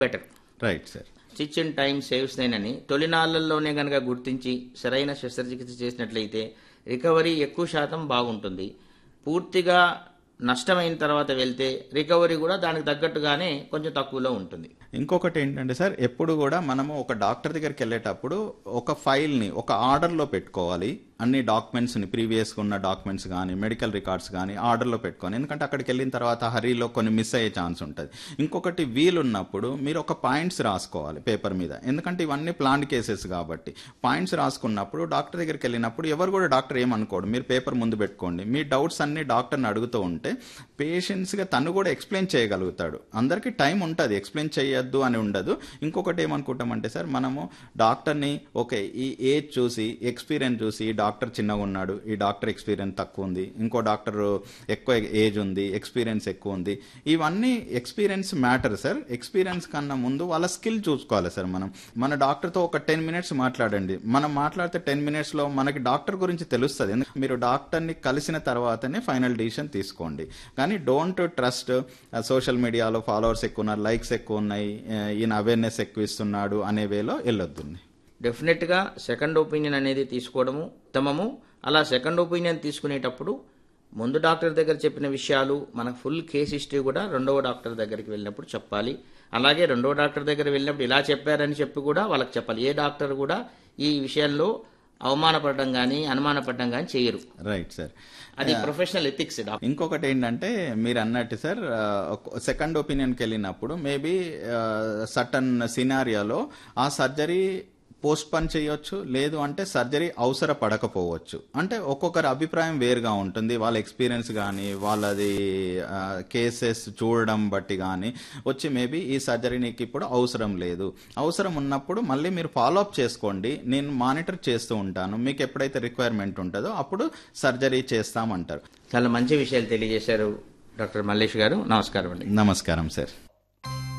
Better. Right sir. Stitch in time saves అని తొలినాళ్లలోనే కనుక గుర్తించి సరైన శస్త్రచికిత్స చేసినట్లయితే రికవరీ ఎక్కువ శాతం బాగుంటుంది. పూర్తిగా నష్టమైన తర్వాత వెళ్తే రికవరీ కూడా దానికి తగ్గట్టుగానే కొంచెం తక్కువలో ఉంటుంది. ఇంకొకటి ఏంటంటే సార్, ఎప్పుడు కూడా మనము ఒక డాక్టర్ దగ్గరికి వెళ్ళేటప్పుడు ఒక ఫైల్ని ఒక ఆర్డర్లో పెట్టుకోవాలి. అన్ని డాక్యుమెంట్స్ని, ప్రీవియస్గా ఉన్న డాక్యుమెంట్స్ కానీ మెడికల్ రికార్డ్స్ కానీ ఆర్డర్లో పెట్టుకోవాలి. ఎందుకంటే అక్కడికి వెళ్ళిన తర్వాత హరీలో కొన్ని మిస్ అయ్యే ఛాన్స్ ఉంటుంది. ఇంకొకటి వీలున్నప్పుడు మీరు ఒక పాయింట్స్ రాసుకోవాలి పేపర్ మీద. ఎందుకంటే ఇవన్నీ ప్లాన్డ్ కేసెస్ కాబట్టి పాయింట్స్ రాసుకున్నప్పుడు డాక్టర్ దగ్గరికి వెళ్ళినప్పుడు ఎవరు కూడా డాక్టర్ ఏమనుకోడు, మీరు పేపర్ ముందు పెట్టుకోండి. మీ డౌట్స్ అన్ని డాక్టర్ని అడుగుతూ ఉంటే పేషెంట్స్గా తను కూడా ఎక్స్ప్లెయిన్ చేయగలుగుతాడు. అందరికీ టైం ఉంటుంది, ఎక్స్ప్లెయిన్ చేయొద్దు అని ఉండదు. ఇంకొకటి ఏమనుకుంటామంటే సార్, మనము డాక్టర్ని ఓకే ఈ ఏజ్ చూసి ఎక్స్పీరియన్స్ చూసి ఈ డాక్టర్ చిన్నగా ఉన్నాడు, ఈ డాక్టర్ ఎక్స్పీరియన్స్ తక్కువ ఉంది, ఇంకో డాక్టర్ ఎక్కువ ఏజ్ ఉంది, ఎక్స్పీరియన్స్ ఎక్కువ ఉంది. ఇవన్నీ ఎక్స్పీరియన్స్ మ్యాటర్ సార్. ఎక్స్పీరియన్స్ కన్నా ముందు వాళ్ళ స్కిల్ చూసుకోవాలి సార్. మన డాక్టర్తో ఒక 10 minutes మాట్లాడండి. మనం మాట్లాడితే 10 minutesలో మనకి డాక్టర్ గురించి తెలుస్తుంది. మీరు డాక్టర్ని కలిసిన తర్వాతనే ఫైనల్ డిసిషన్ తీసుకోండి. కానీ డోంట్ ట్రస్ట్ సోషల్ మీడియాలో ఫాలోవర్స్ ఎక్కువ ఉన్నారు, లైక్స్ ఎక్కువ ఉన్నాయి, ఈయన అవేర్నెస్ ఎక్కువ ఇస్తున్నాడు అనే వేలో వెళ్ళొద్దు. డెఫినెట్గా సెకండ్ ఒపీనియన్ అనేది తీసుకోవడము ఉత్తమము. అలా సెకండ్ ఒపీనియన్ తీసుకునేటప్పుడు ముందు డాక్టర్ దగ్గర చెప్పిన విషయాలు మనకు ఫుల్ కేస్ హిస్టరీ కూడా రెండవ డాక్టర్ దగ్గరికి వెళ్ళినప్పుడు చెప్పాలి. అలాగే రెండవ డాక్టర్ దగ్గర వెళ్ళినప్పుడు ఇలా చెప్పారని చెప్పి కూడా వాళ్ళకి చెప్పాలి. ఏ డాక్టర్ కూడా ఈ విషయాల్లో అవమానపడడం కానీ అనుమానపడడం కానీ చేయరు. రైట్ సార్, అది ప్రొఫెషనల్ ఎథిక్స్. ఇంకొకటి ఏంటంటే మీరు అన్నట్టు సార్, సెకండ్ ఒపీనియన్కి వెళ్ళినప్పుడు మేబీ సర్టన్ సినారియాలో ఆ సర్జరీ పోస్ట్ పోన్ చేయొచ్చు, లేదు అంటే సర్జరీ అవసరపడకపోవచ్చు. అంటే ఒక్కొక్కరి అభిప్రాయం వేరుగా ఉంటుంది. వాళ్ళ ఎక్స్పీరియన్స్ కానీ వాళ్ళది కేసెస్ చూడడం బట్టి కానీ వచ్చి మేబీ ఈ సర్జరీ నీకు ఇప్పుడు అవసరం లేదు, అవసరం ఉన్నప్పుడు మళ్ళీ మీరు ఫాలో అప్ చేసుకోండి, నేను మానిటర్ చేస్తూ ఉంటాను, మీకు ఎప్పుడైతే రిక్వైర్మెంట్ ఉంటుందో అప్పుడు సర్జరీ చేస్తామంటారు. చాలా మంచి విషయాలు తెలియజేశారు డాక్టర్ మల్లేష్ గారు. నమస్కారం అండి. నమస్కారం సార్.